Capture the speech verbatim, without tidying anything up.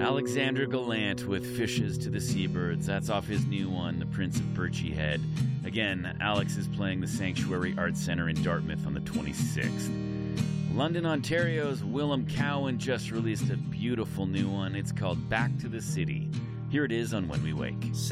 Alexander Gallant with Fishes to the Seabirds. That's off his new one, The Prince of Birchy Head. Again, Alex is playing the Sanctuary Arts Centre in Dartmouth on the twenty-sixth. London, Ontario's Willem Cowan just released a beautiful new one. It's called Back to the City. Here it is on When We Wake.